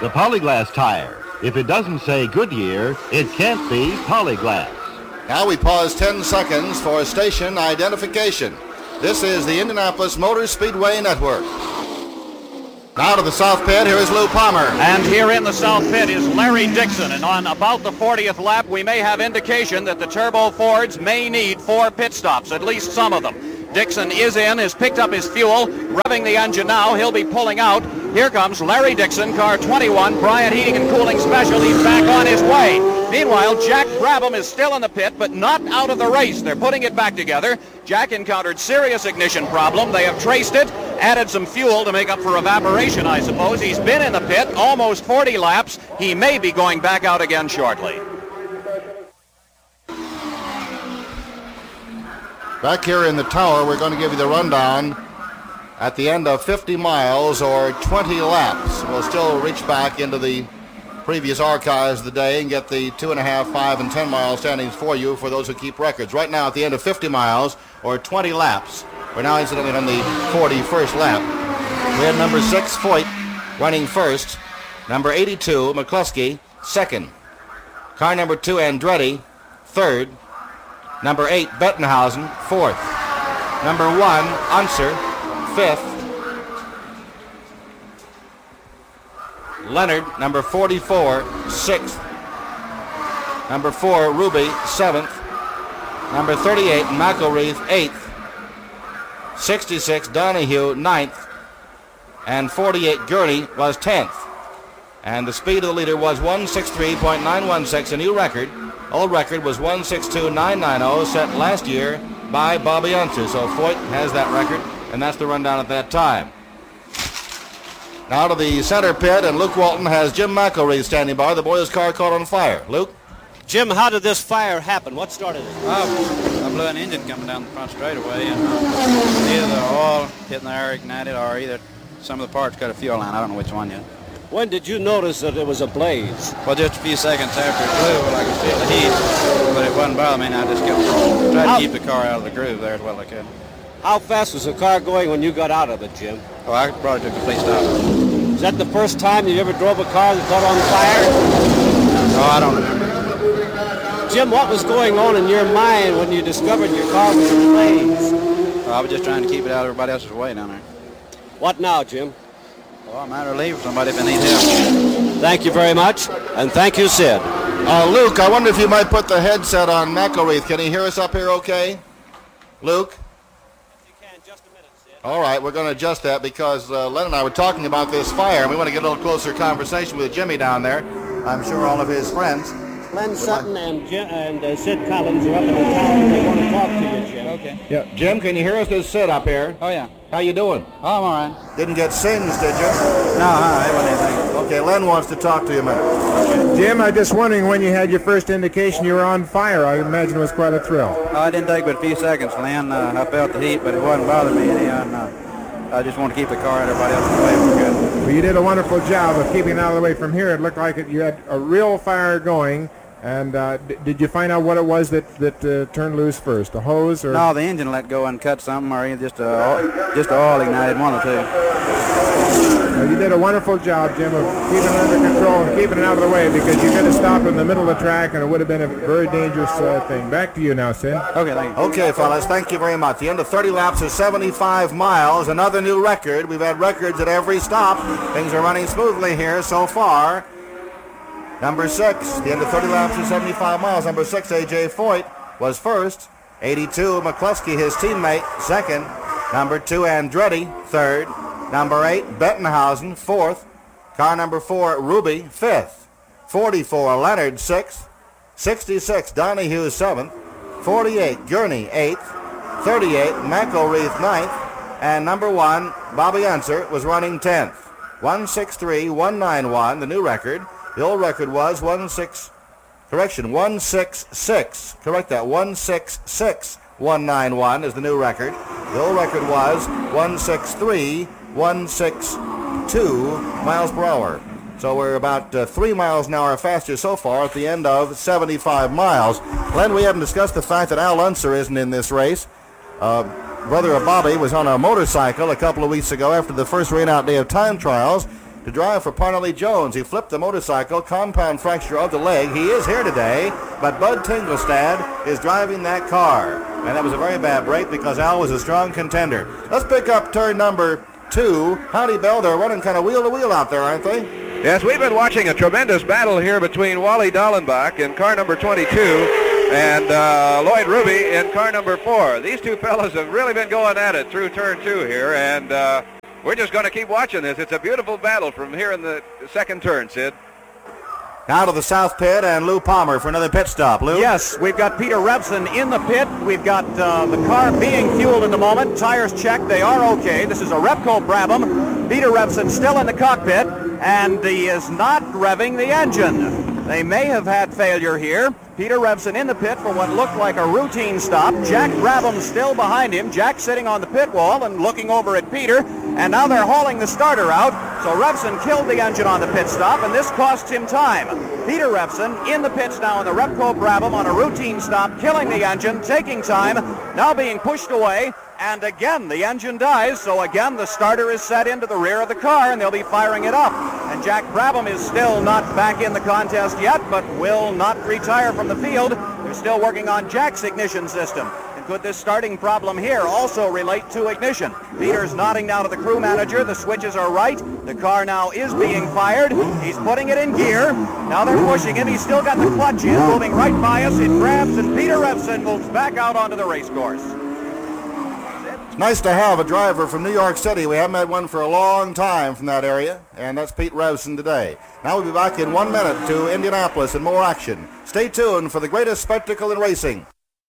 the Polyglass tire. If it doesn't say Goodyear, it can't be Polyglass. Now we pause 10 seconds for station identification. This is the Indianapolis Motor Speedway Network. Now to the South Pit, here is Lou Palmer. And here in the South Pit is Larry Dixon. And on about the 40th lap, we may have indication that the Turbo Fords may need 4 pit stops, at least some of them. Dixon is in, has picked up his fuel, revving the engine now. He'll be pulling out. Here comes Larry Dixon, car 21, Bryant Heating and Cooling Special. He's back on his way. Meanwhile, Jack Brabham is still in the pit, but not out of the race. They're putting it back together. Jack encountered serious ignition problem. They have traced it, added some fuel to make up for evaporation, I suppose. He's been in the pit almost 40 laps. He may be going back out again shortly. Back here in the tower, we're going to give you the rundown at the end of 50 miles or 20 laps. We'll still reach back into the previous archives of the day and get the 2.5, 5, and 10 mile standings for you for those who keep records. Right now at the end of 50 miles or 20 laps, we're now incidentally on the 41st lap. We had number 6, Foyt, running first. Number 82, McCluskey, second. Car number 2, Andretti, third. Number 8, Bettenhausen, fourth. Number 1, Unser, fifth. Leonard, number 44, sixth. Number 4, Ruby, seventh. Number 38, McElreath, eighth. 66, Donahue, ninth. And 48, Gurney, was 10th. And the speed of the leader was 163.916, a new record. Old record was 162.990, set last year by Bobby Unser. So Foyt has that record, and that's the rundown at that time. Now to the center pit, and Luke Walton has Jim McElreath standing by. The boy's car caught on fire. Luke? Jim, how did this fire happen? What started it? I blew an engine coming down the front straightaway, and either the oil hitting the air ignited, or either some of the parts cut a fuel line. I don't know which one yet. When did you notice that it was a blaze? Well, just a few seconds after it blew, I could feel the heat, but it wasn't bothering me, and I just tried to keep the car out of the groove there as well as I could. How fast was the car going when you got out of it, Jim? Oh, I probably took a complete stop. Is that the first time you ever drove a car that caught on fire? Oh, I don't remember. Jim, what was going on in your mind when you discovered your car was ablaze? Well, I was just trying to keep it out of everybody else's way down there. What now, Jim? Well, I might relieve somebody if they need help. Thank you very much, and thank you, Sid. Luke, I wonder if you might put the headset on McElreath. Can he hear us up here okay? Luke? You can, just a minute, Sid. All right, we're going to adjust that because Len and I were talking about this fire, and we want to get a little closer conversation with Jimmy down there. I'm sure all of his friends. Len Sutton and Sid Collins are up in the tower. They want to talk to you, Jim. Okay. Yeah, Jim, can you hear us? This is Sid up here. Oh, yeah. How you doing? Oh, I'm all right. Didn't get singed, did you? No, it wasn't anything. Okay, Len wants to talk to you a minute. Okay. Jim, I'm just wondering when you had your first indication you were on fire. I imagine it was quite a thrill. Oh, it didn't take but a few seconds, Len. I felt the heat, but it wasn't bothering me any. I just want to keep the car out of everybody else's way. It was good. Well, you did a wonderful job of keeping it out of the way. From here, it looked like you had a real fire going. And did you find out what it was that turned loose first, the hose or? No, the engine let go and cut something, or just the oil ignited, one or two. Well, you did a wonderful job, Jim, of keeping it under control and keeping it out of the way, because you could have stopped in the middle of the track and it would have been a very dangerous thing. Back to you now, Sid. Okay, thank you. Okay, fellas, thank you very much. The end of 30 laps is 75 miles, another new record. We've had records at every stop. Things are running smoothly here so far. Number 6, the end of 30 laps is 75 miles. Number 6, A.J. Foyt, was first. 82, McCluskey, his teammate, second. Number 2, Andretti, third. Number 8, Bettenhausen, fourth. Car number 4, Ruby, fifth. 44, Leonard, 6th. 66, Donahue, 7th. 48, Gurney, 8th. 38, McElreath, 9th. And number 1, Bobby Unser, was running 10th. 163.191, the new record. The old record was 166. Correct that, 166.191 is the new record. The old record was 163.162 miles per hour. So we're about 3 miles an hour faster so far at the end of 75 miles. Len, we haven't discussed the fact that Al Unser isn't in this race. Brother of Bobby was on a motorcycle a couple of weeks ago after the first rain-out day of time trials. to drive for Parnelly Jones. He flipped the motorcycle, compound fracture of the leg. He is here today, but Bud Tingelstad is driving that car. And that was a very bad break because Al was a strong contender. Let's pick up turn number 2. Howdy, Bell, they're running kind of wheel to wheel out there, aren't they? Yes, we've been watching a tremendous battle here between Wally Dallenbach in car number 22 and Lloyd Ruby in car number 4. These two fellas have really been going at it through turn 2 here, and we're just going to keep watching this. It's a beautiful battle from here in the second turn, Sid. Now to the south pit and Lou Palmer for another pit stop. Lou? Yes, we've got Peter Revson in the pit. We've got the car being fueled at the moment. Tires checked. They are okay. This is a Repco Brabham. Peter Revson still in the cockpit, and he is not revving the engine. They may have had failure here. Peter Revson in the pit for what looked like a routine stop. Jack Brabham still behind him. Jack sitting on the pit wall and looking over at Peter. And now they're hauling the starter out. So Revson killed the engine on the pit stop, and this costs him time. Peter Revson in the pits now in the Repco Brabham on a routine stop, killing the engine, taking time, now being pushed away. And again, the engine dies, so again, the starter is set into the rear of the car, and they'll be firing it up. And Jack Brabham is still not back in the contest yet, but will not retire from the field. They're still working on Jack's ignition system. And could this starting problem here also relate to ignition? Peter's nodding now to the crew manager. The switches are right. The car now is being fired. He's putting it in gear. Now they're pushing him. He's still got the clutch in, moving right by us. It grabs, and Peter Revson moves back out onto the race course. Nice to have a driver from New York City. We haven't had one for a long time from that area, and that's Pete Revson today. Now we'll be back in 1 minute to Indianapolis and more action. Stay tuned for the greatest spectacle in racing.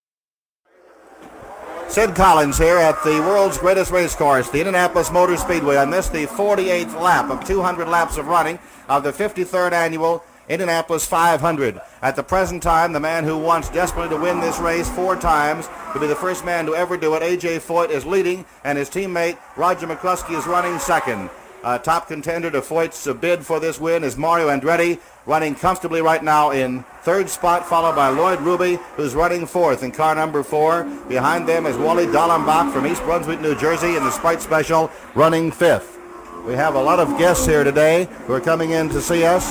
Sid Collins here at the world's greatest race course, the Indianapolis Motor Speedway. On this, the 48th lap of 200 laps of running of the 53rd annual Indianapolis 500. At the present time, the man who wants desperately to win this race 4 times, to be the first man to ever do it, A.J. Foyt, is leading, and his teammate Roger McCluskey is running second. Top contender to Foyt's bid for this win is Mario Andretti, running comfortably right now in third spot, followed by Lloyd Ruby, who's running fourth in car number 4. Behind them is Wally Dallenbach from East Brunswick, New Jersey, in the Sprite Special, running fifth. We have a lot of guests here today who are coming in to see us.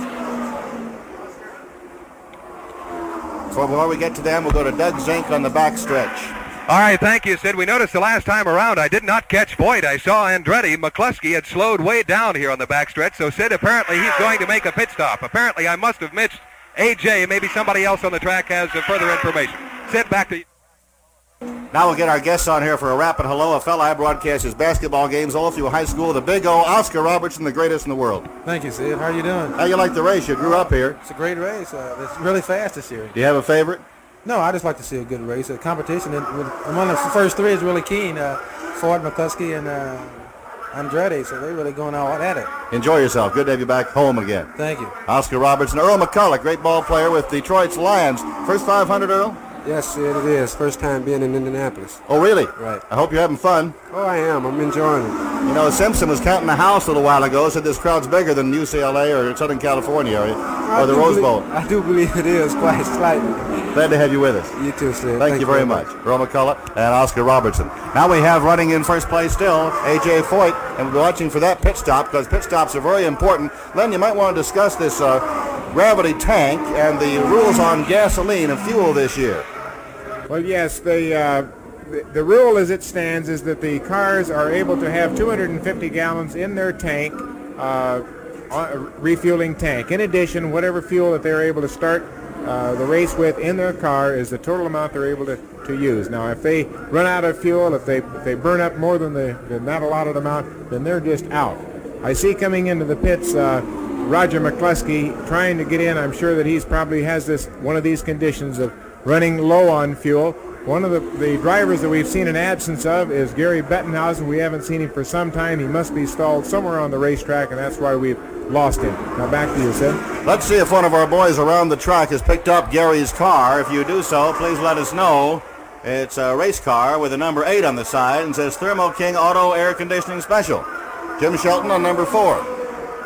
Before we get to them, we'll go to Doug Zink on the backstretch. All right, thank you, Sid. We noticed the last time around I did not catch Foyt. I saw Andretti. McCluskey had slowed way down here on the backstretch, so Sid, apparently he's going to make a pit stop. Apparently I must have missed AJ. Maybe somebody else on the track has further information. Sid, back to you. Now we'll get our guests on here for a rapid hello. A fellow I broadcast his basketball games all through high school. The big O, Oscar Robertson, the greatest in the world. Thank you, Sid. How are you doing? How you like the race? You grew up here. It's a great race. It's really fast this year. Do you have a favorite? No, I just like to see a good race. The competition among the first 3 is really keen. Ford, McCluskey, and Andretti, so they're really going all at it. Enjoy yourself. Good to have you back home again. Thank you. Oscar Robertson. Earl McCulloch, great ball player with Detroit's Lions. First 500, Earl? Yes, Sid, it is. First time being in Indianapolis. Oh, really? Right. I hope you're having fun. Oh, I am. I'm enjoying it. You know, Simpson was counting the house a little while ago, said this crowd's bigger than UCLA or Southern California or the Rose Bowl. I do believe it is, quite slightly. Glad to have you with us. You too, Sid. Thank you very much. Earl McCulloch and Oscar Robertson. Now we have running in first place still, A.J. Foyt, and we'll be watching for that pit stop because pit stops are very important. Len, you might want to discuss this gravity tank and the rules on gasoline and fuel this year. Well, yes, the rule as it stands is that the cars are able to have 250 gallons in their tank, refueling tank. In addition, whatever fuel that they're able to start the race with in their car is the total amount they're able to use. Now, if they run out of fuel, if they burn up more than the not allotted amount, then they're just out. I see coming into the pits Roger McCluskey trying to get in. I'm sure that he's probably has one of these conditions of running low on fuel. One of the drivers that we've seen an absence of is Gary Bettenhausen. We haven't seen him for some time. He must be stalled somewhere on the racetrack, and that's why we've lost him. Now back to you, Sid. Let's see if one of our boys around the track has picked up Gary's car. If you do so, please let us know. It's a race car with a number 8 on the side and says Thermo King Auto Air Conditioning Special. Jim Shelton on number 4.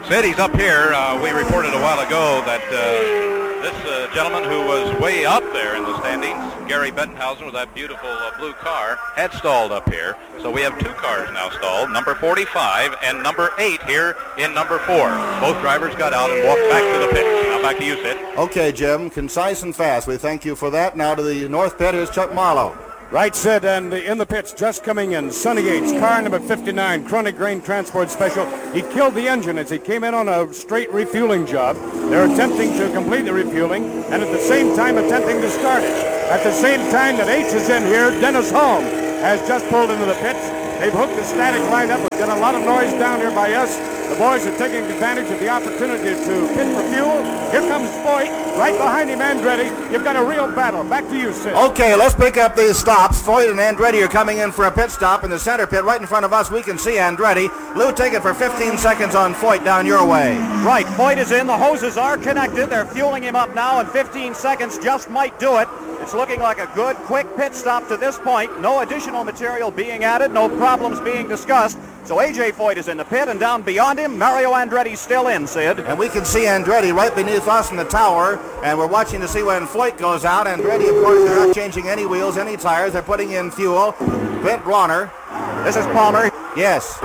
Sid, he's up here. We reported a while ago that this gentleman who was way up there in the standings, Gary Bettenhausen with that beautiful blue car, had stalled up here. So we have 2 cars now stalled, number 45 and number 8 here in number 4. Both drivers got out and walked back to the pit. Now back to you, Sid. Okay, Jim, concise and fast. We thank you for that. Now to the north pit, here's Chuck Marlowe. Right, Sid, and in the pits just coming in, Sonny Yates, car number 59, Chronic Grain Transport Special. He killed the engine as he came in on a straight refueling job. They're attempting to complete the refueling and at the same time attempting to start it. At the same time that H is in here, Dennis Holm has just pulled into the pits. They've hooked the static line up. We've got a lot of noise down here by us. The boys are taking advantage of the opportunity to pit for fuel. Here comes Foyt. Right behind him, Andretti. You've got a real battle. Back to you, Sid. Okay, let's pick up these stops. Foyt and Andretti are coming in for a pit stop in the center pit. Right in front of us, we can see Andretti. Lou, take it for 15 seconds on Foyt down your way. Right, Foyt is in. The hoses are connected. They're fueling him up now, and 15 seconds just might do it. It's looking like a good, quick pit stop to this point. No additional material being added, no problems being discussed. So A.J. Foyt is in the pit, and down beyond him, Mario Andretti's still in, Sid. And we can see Andretti right beneath us in the tower, and we're watching to see when Foyt goes out. Andretti, of course, they're not changing any wheels, any tires. They're putting in fuel. Brent Bronner. This is Palmer. Yes.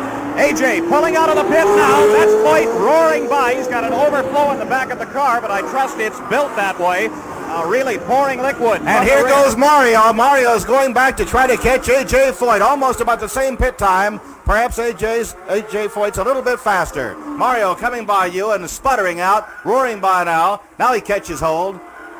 A.J. pulling out of the pit now. That's Foyt roaring by. He's got an overflow in the back of the car, but I trust it's built that way. Really pouring liquid. And here goes Mario. Mario's going back to try to catch A.J. Foyt. Almost about the same pit time. Perhaps A.J. Foyt's a little bit faster. Mario coming by you and sputtering out, roaring by now. Now he catches hold.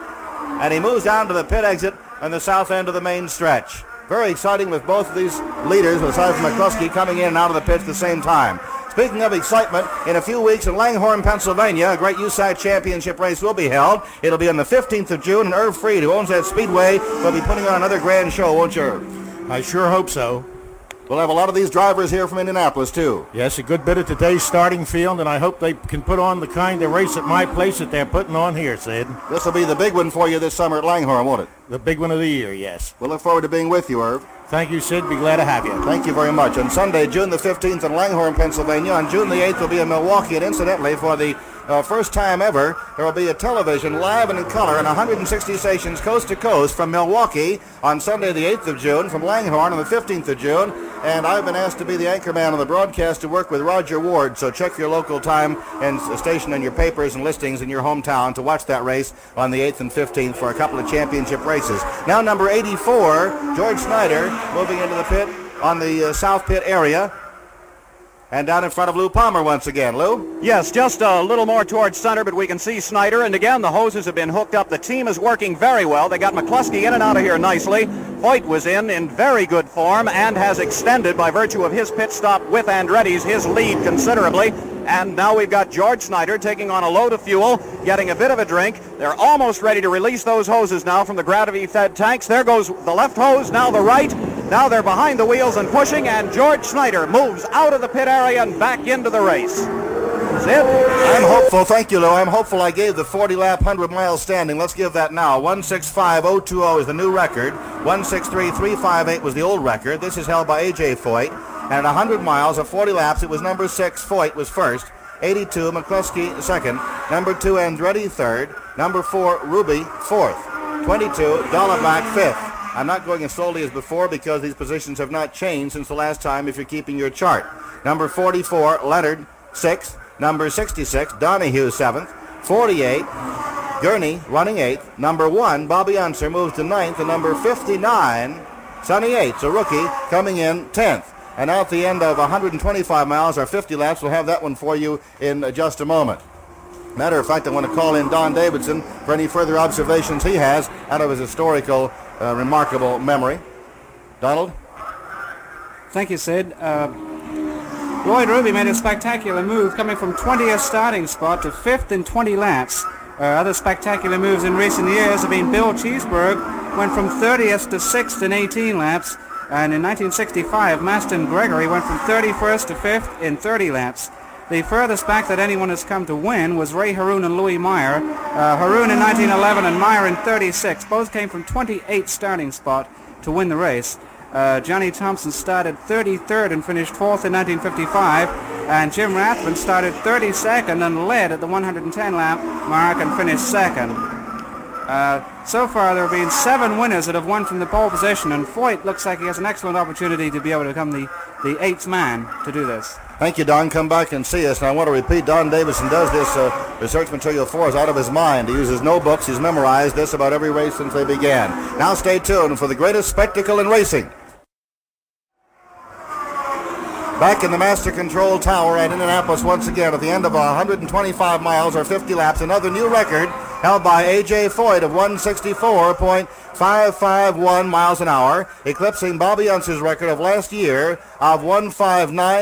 And he moves down to the pit exit on the south end of the main stretch. Very exciting with both of these leaders, aside from McCluskey, coming in and out of the pits at the same time. Speaking of excitement, in a few weeks in Langhorne, Pennsylvania, a great USAC championship race will be held. It'll be on the 15th of June, and Irv Freed, who owns that speedway, will be putting on another grand show, won't you, Irv? I sure hope so. We'll have a lot of these drivers here from Indianapolis, too. Yes, a good bit of today's starting field, and I hope they can put on the kind of race at my place that they're putting on here, Sid. This will be the big one for you this summer at Langhorne, won't it? The big one of the year, yes. We'll look forward to being with you, Irv. Thank you, Sid. Be glad to have you. Thank you very much. On Sunday, June the 15th in Langhorne, Pennsylvania. On June the 8th, we'll be in Milwaukee. And incidentally, for the first time ever, there will be a television live and in color in 160 stations coast to coast from Milwaukee on Sunday the 8th of June, from Langhorne on the 15th of June. And I've been asked to be the anchorman on the broadcast to work with Roger Ward. So check your local time and station in your papers and listings in your hometown to watch that race on the 8th and 15th for a couple of championship races. Now number 84, George Snyder, moving into the pit on the south pit area. And down in front of Lou Palmer once again. Lou? Yes, just a little more towards center, but we can see Snyder. And again, the hoses have been hooked up. The team is working very well. They got McCluskey in and out of here nicely. Foyt was in very good form and has extended, by virtue of his pit stop with Andretti's, his lead considerably. And now we've got George Snyder taking on a load of fuel, getting a bit of a drink. They're almost ready to release those hoses now from the gravity-fed tanks. There goes the left hose, now the right. Now they're behind the wheels and pushing, and George Snyder moves out of the pit area and back into the race. Sid? I'm hopeful. Thank you, Lou. I'm hopeful I gave the 40-lap, 100-mile standing. Let's give that now. 1:65.020 is the new record. 1:63.358 was the old record. This is held by A.J. Foyt. And at 100 miles of 40 laps, it was number 6, Foyt, was first. 82, McCluskey, second. Number 2, Andretti, third. Number 4, Ruby, fourth. 22, Dolleback, fifth. I'm not going as slowly as before because these positions have not changed since the last time if you're keeping your chart. Number 44, Leonard, 6th. Number 66, Donahue, 7th. 48, Gurney, running 8th. Number 1, Bobby Unser, moves to 9th. And number 59, Sonny Yates, a rookie, coming in 10th. And now at the end of 125 miles or 50 laps, we'll have that one for you in just a moment. Matter of fact, I want to call in Don Davidson for any further observations he has out of his historical, remarkable memory. Donald? Thank you, Sid. Lloyd Ruby made a spectacular move coming from 20th starting spot to 5th in 20 laps. Other spectacular moves in recent years have been Bill Cheeseburg, went from 30th to 6th in 18 laps. And in 1965, Maston Gregory went from 31st to 5th in 30 laps. The furthest back that anyone has come to win was Ray Haroon and Louis Meyer. Haroon in 1911 and Meyer in 36. Both came from 28th starting spot to win the race. Johnny Thompson started 33rd and finished 4th in 1955. And Jim Rathbun started 32nd and led at the 110 lap mark and finished second. So far there have been 7 winners that have won from the pole position, and Foyt looks like he has an excellent opportunity to be able to become the 8th man to do this. Thank you, Don. Come back and see us. And I want to repeat, Don Davison does this research material for us out of his mind. He uses no books. He's memorized this about every race since they began. Now stay tuned for the greatest spectacle in racing. Back in the Master Control Tower at Indianapolis once again at the end of 125 miles or 50 laps, another new record held by A.J. Foyt of 164.551 miles an hour, eclipsing Bobby Unser's record of last year of 159.